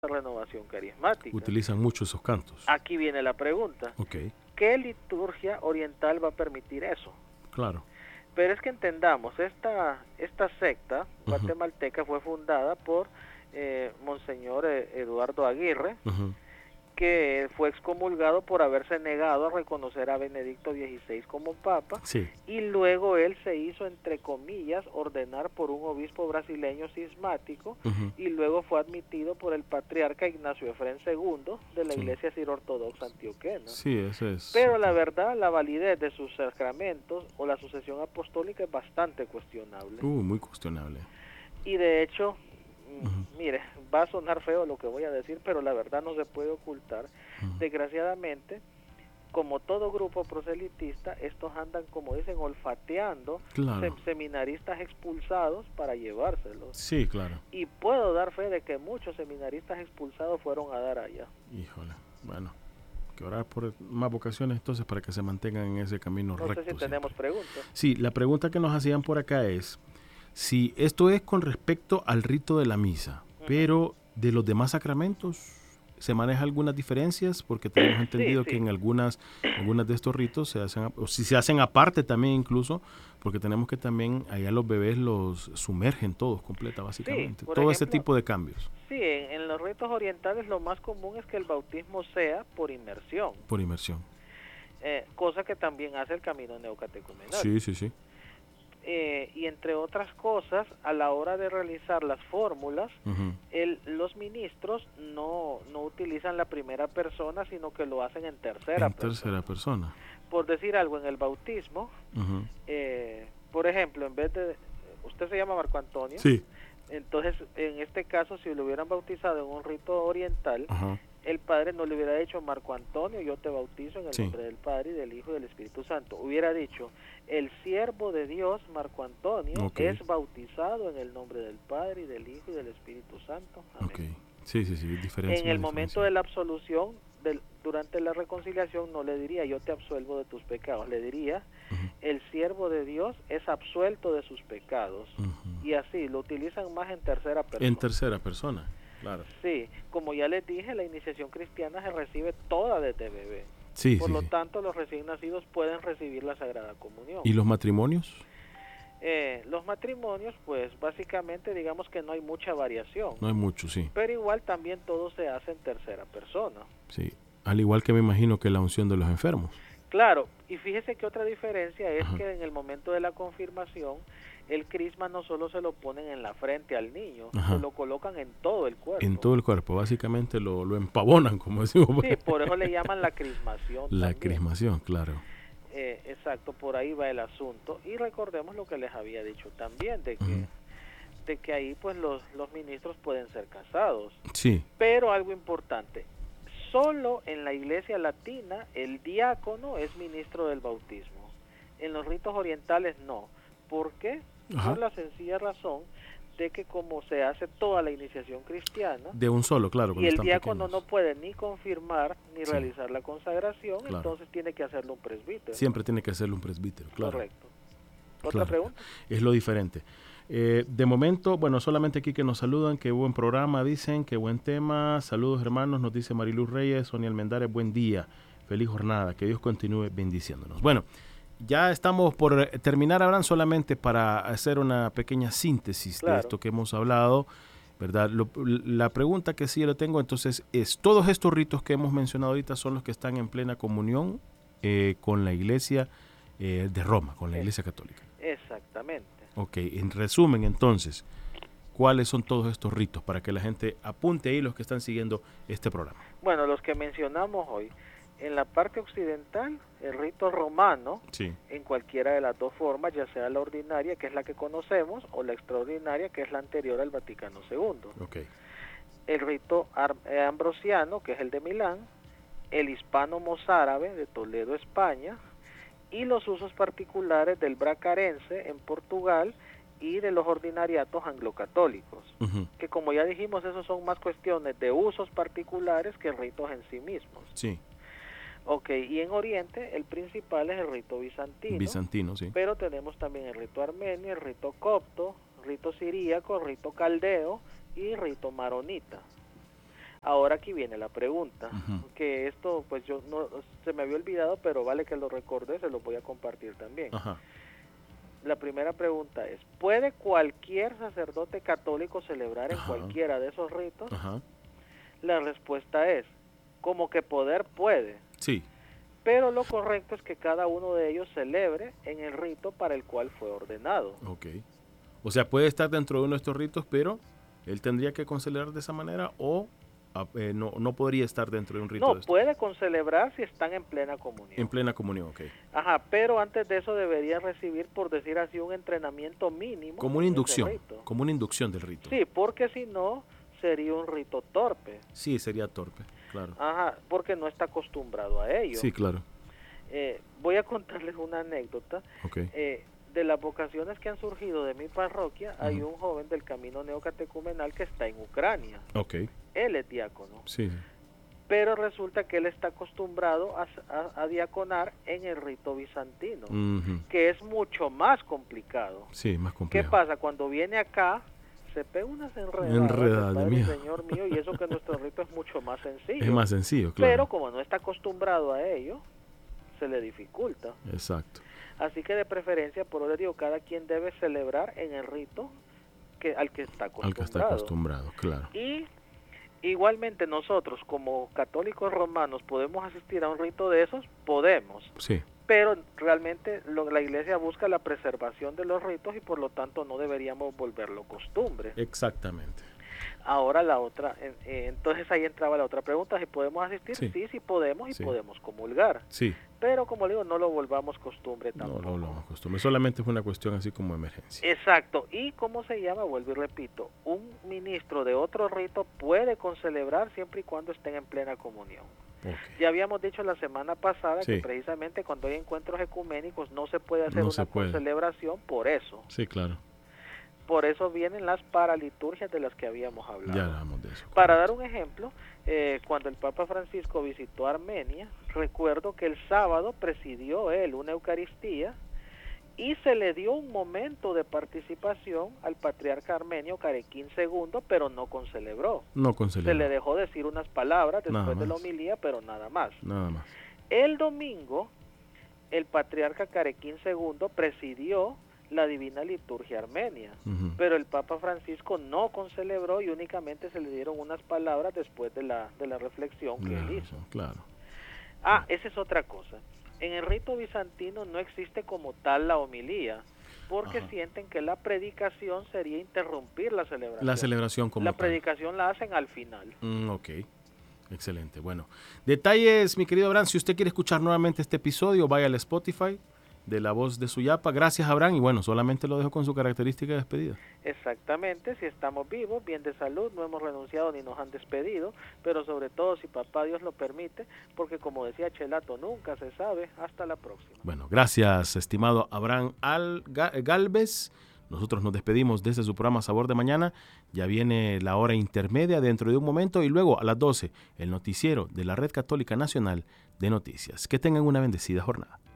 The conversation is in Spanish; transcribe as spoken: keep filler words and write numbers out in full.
renovación carismática. Utilizan mucho esos cantos. Aquí viene la pregunta. Okay. ¿Qué liturgia oriental va a permitir eso? Claro. Pero es que entendamos, esta, esta secta guatemalteca uh-huh. fue fundada por eh, Monseñor Eduardo Aguirre, uh-huh. que fue excomulgado por haberse negado a reconocer a Benedicto dieciséis como papa, sí. y luego él se hizo, entre comillas, ordenar por un obispo brasileño cismático, uh-huh. y luego fue admitido por el patriarca Ignacio Efrén segundo de la sí. Iglesia Ciro-Ortodoxa Antioquena. Sí, eso es. Pero la verdad, la validez de sus sacramentos o la sucesión apostólica es bastante cuestionable. Uh, muy cuestionable. Y de hecho, Uh-huh. mire, va a sonar feo lo que voy a decir, pero la verdad no se puede ocultar. Uh-huh. Desgraciadamente, como todo grupo proselitista, estos andan, como dicen, olfateando claro. sem- seminaristas expulsados para llevárselos. Sí, claro. Y puedo dar fe de que muchos seminaristas expulsados fueron a dar allá. Híjole, bueno, que orar por más vocaciones entonces para que se mantengan en ese camino no recto. No sé si tenemos siempre. preguntas. Sí, la pregunta que nos hacían por acá es si esto es con respecto al rito de la misa, uh-huh. pero de los demás sacramentos se maneja algunas diferencias, porque tenemos entendido sí, sí. que en algunas, algunas de estos ritos se hacen, o si se hacen aparte también incluso, porque tenemos que también allá los bebés los sumergen todos completa básicamente, sí, todo ejemplo, ese tipo de cambios. Sí, en, en los ritos orientales lo más común es que el bautismo sea por inmersión. Por inmersión. Eh, cosa que también hace el camino neocatecumenal. Sí, sí, sí. Eh, y entre otras cosas, a la hora de realizar las fórmulas, uh-huh. el, los ministros no, no utilizan la primera persona, sino que lo hacen en tercera en persona. tercera persona. Por decir algo, en el bautismo, uh-huh. eh, por ejemplo, en vez de... ¿Usted se llama Marco Antonio? Sí. Entonces, en este caso, si lo hubieran bautizado en un rito oriental, uh-huh. el padre no le hubiera dicho Marco Antonio, yo te bautizo en el sí. nombre del Padre y del Hijo y del Espíritu Santo. Hubiera dicho, el siervo de Dios, Marco Antonio, okay. es bautizado en el nombre del Padre y del Hijo y del Espíritu Santo. Amén. Okay. Sí, sí, sí, diferencia. En el momento de la absolución, del, durante la reconciliación, no le diría, yo te absuelvo de tus pecados. Le diría, uh-huh. el siervo de Dios es absuelto de sus pecados. Uh-huh. Y así, lo utilizan más en tercera persona. En tercera persona. Claro. Sí, como ya les dije, la iniciación cristiana se recibe toda desde bebé. Sí, Por sí, lo sí. tanto, los recién nacidos pueden recibir la Sagrada Comunión. ¿Y los matrimonios? Eh, los matrimonios, pues básicamente digamos que no hay mucha variación. No hay mucho, sí. Pero igual también todo se hace en tercera persona. Sí, al igual que me imagino que la unción de los enfermos. Claro, y fíjese que otra diferencia es Ajá. que en el momento de la confirmación, el crisma no solo se lo ponen en la frente al niño, Ajá. se lo colocan en todo el cuerpo. En todo el cuerpo, básicamente lo, lo empavonan, como decimos. Sí, por eso le llaman la crismación. La también. crismación, claro. Eh, exacto, por ahí va el asunto. Y recordemos lo que les había dicho también, de que, uh-huh. de que ahí pues los, los ministros pueden ser casados. Sí. Pero algo importante, solo en la iglesia latina el diácono es ministro del bautismo. En los ritos orientales no. ¿Por qué? Ajá. Por la sencilla razón de que como se hace toda la iniciación cristiana, de un solo, claro, y el diácono pequeños. no puede ni confirmar ni sí. realizar la consagración, claro. entonces tiene que hacerlo un presbítero. Siempre tiene que hacerlo un presbítero, claro. Correcto. ¿Otra claro. pregunta? Es lo diferente. Eh, de momento, bueno, solamente aquí que nos saludan, qué buen programa, dicen, qué buen tema. Saludos, hermanos, nos dice Mariluz Reyes, Sonia Almendares, buen día, feliz jornada, que Dios continúe bendiciéndonos. Bueno, ya estamos por terminar, Abraham, solamente para hacer una pequeña síntesis claro. de esto que hemos hablado, ¿verdad? Lo, la pregunta que sí lo tengo entonces es, ¿todos estos ritos que hemos mencionado ahorita son los que están en plena comunión eh, con la Iglesia eh, de Roma, con la Iglesia Católica? Exactamente. Ok, en resumen entonces, ¿cuáles son todos estos ritos para que la gente apunte ahí los que están siguiendo este programa? Bueno, los que mencionamos hoy. En la parte occidental, el rito romano, sí. en cualquiera de las dos formas, ya sea la ordinaria, que es la que conocemos, o la extraordinaria, que es la anterior al Vaticano segundo. Okay. El rito ambrosiano, que es el de Milán, el hispano-mozárabe de Toledo, España, y los usos particulares del bracarense en Portugal y de los ordinariatos anglocatólicos, uh-huh. que como ya dijimos, esos son más cuestiones de usos particulares que ritos en sí mismos. Sí. Ok, y en Oriente el principal es el rito bizantino, bizantino sí. pero tenemos también el rito armenio, el rito copto, rito siríaco, rito caldeo y rito maronita. Ahora aquí viene la pregunta, Uh-huh. que esto pues yo no se me había olvidado, pero vale que lo recordé, se lo voy a compartir también. Ajá. La primera pregunta es, ¿puede cualquier sacerdote católico celebrar en Ajá. cualquiera de esos ritos? Ajá. La respuesta es, como que poder puede. Sí. Pero lo correcto es que cada uno de ellos celebre en el rito para el cual fue ordenado. Ok. O sea, puede estar dentro de uno de estos ritos, pero él tendría que concelebrar de esa manera o eh, no, no podría estar dentro de un rito No, de estos. puede concelebrar si están en plena comunión. En plena comunión, ok. Ajá, pero antes de eso debería recibir, por decir así, un entrenamiento mínimo. Como una en ese inducción, rito. como una inducción del rito. Sí, porque si no, sería un rito torpe. Sí, sería torpe, claro. Ajá, porque no está acostumbrado a ello. Sí, claro. Eh, voy a contarles una anécdota. Ok. Eh, de las vocaciones que han surgido de mi parroquia, Uh-huh. hay un joven del camino neocatecumenal que está en Ucrania. Ok. Él es diácono. Sí. Pero resulta que él está acostumbrado a, a, a diaconar en el rito bizantino, Uh-huh. que es mucho más complicado. Sí, más ¿Qué complejo. pasa? Cuando viene acá, se pega unas enredadas, Enredada, Padre mío. Señor mío, y eso que nuestro rito es mucho más sencillo. Es más sencillo, claro. Pero como no está acostumbrado a ello, se le dificulta. Exacto. Así que de preferencia, por eso digo, cada quien debe celebrar en el rito que al que está acostumbrado. Al que está acostumbrado, claro. Y igualmente nosotros como católicos romanos podemos asistir a un rito de esos, podemos. Sí. Pero realmente lo, la iglesia busca la preservación de los ritos y por lo tanto no deberíamos volverlo costumbre. Exactamente. Ahora la otra, eh, entonces ahí entraba la otra pregunta, si podemos asistir, sí, sí, sí podemos y sí. podemos comulgar. Sí. Pero como digo, no lo volvamos costumbre tampoco. No, no lo volvamos costumbre, solamente fue una cuestión así como emergencia. Exacto, y ¿cómo se llama? Vuelvo y repito, un ministro de otro rito puede concelebrar siempre y cuando estén en plena comunión. Okay. Ya habíamos dicho la semana pasada sí. que precisamente cuando hay encuentros ecuménicos no se puede hacer no una concelebración por eso. Sí, claro. Por eso vienen las paraliturgias de las que habíamos hablado. Ya hablamos de eso. Para dar un ejemplo, eh, cuando el Papa Francisco visitó Armenia, recuerdo que el sábado presidió él una Eucaristía y se le dio un momento de participación al patriarca armenio Carequín segundo, pero no concelebró. No concelebró. Se le dejó decir unas palabras después de la homilía, pero nada más. Nada más. El domingo, el patriarca Carequín segundo presidió la Divina Liturgia Armenia, uh-huh. pero el Papa Francisco no concelebró y únicamente se le dieron unas palabras después de la, de la reflexión que claro, él hizo. Claro. Ah, esa es otra cosa. En el rito bizantino no existe como tal la homilía, porque Ajá. sienten que la predicación sería interrumpir la celebración. La celebración como La tal. predicación la hacen al final. Mm, ok. Excelente. Bueno, detalles, mi querido Abraham. Si usted quiere escuchar nuevamente este episodio, vaya al Spotify de La Voz de Suyapa. Gracias, Abraham. Y bueno, solamente lo dejo con su característica de despedida. Exactamente. Si estamos vivos, bien de salud, no hemos renunciado ni nos han despedido, pero sobre todo si papá Dios lo permite, porque como decía Chelato, nunca se sabe. Hasta la próxima. Bueno, gracias, estimado Abraham Al Galvez. Nosotros nos despedimos desde su programa Sabor de Mañana. Ya viene la hora intermedia dentro de un momento y luego a las doce, el noticiero de la Red Católica Nacional de Noticias. Que tengan una bendecida jornada.